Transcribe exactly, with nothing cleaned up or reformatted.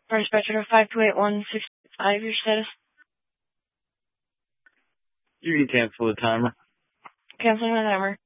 First Spectrum five two eight one six five, your status? You can cancel the timer. Canceling the timer.